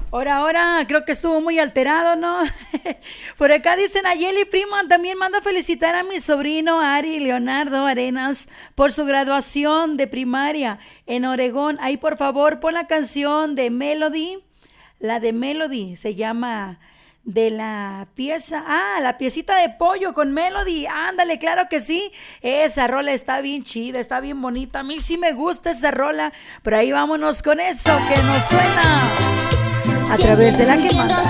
Ahora, creo que estuvo muy alterado, ¿no? Por acá dicen Ayeli Primo, también manda felicitar a mi sobrino Ari Leonardo Arenas por su graduación de primaria en Oregón. Ahí por favor pon la canción de Melody, la de Melody, se llama de la pieza, la piecita de pollo con Melody, ándale, claro que sí, esa rola está bien chida, está bien bonita, a mí sí me gusta esa rola, pero ahí vámonos con eso que nos suena a través de la que manda.